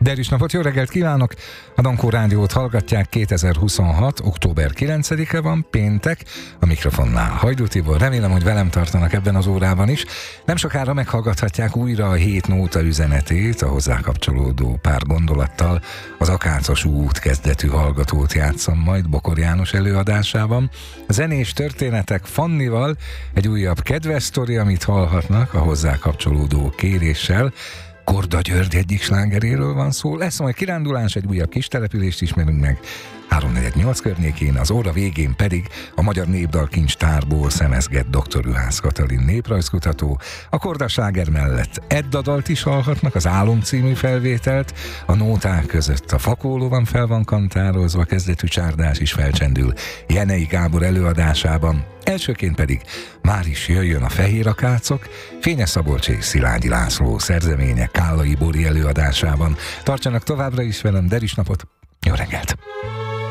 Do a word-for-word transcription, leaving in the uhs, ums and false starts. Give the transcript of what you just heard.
Derűs napot, jó reggelt kívánok! A Dankó Rádiót hallgatják, kétezer-huszonhat. október kilencedike van, péntek, a mikrofonnál Hajdú Tibor. Remélem, hogy velem tartanak ebben az órában is. Nem sokára meghallgathatják újra a hét nóta üzenetét, a hozzá kapcsolódó pár gondolattal. Az Akácos út kezdetű hallgatót játszom majd Bokor János előadásában. A zenés történetek Fannival, egy újabb kedves sztori, amit hallhatnak a hozzá kapcsolódó kéréssel. Korda György egyik slágeréről van szó, lesz majd kirándulás, egy újabb kis települést ismerünk meg háromnegyvennyolc környékén, az óra végén pedig a Magyar Népdalkincstárból szemezget dr. Juhász Katalin néprajzkutató. A Korda sláger mellett Edda dalt is hallhatnak, az Álom című felvételt, a nóták között a Fakóló van fel van kantározva, kezdetű csárdás is felcsendül Jenei Gábor előadásában. Elsőként pedig Már is jöjjön a Fehér Akácok, Fényes Szabolcs és Szilágyi László szerzeménye Kállai Bori előadásában. Tartsanak továbbra is velem, Derűs napot, jó reggelt!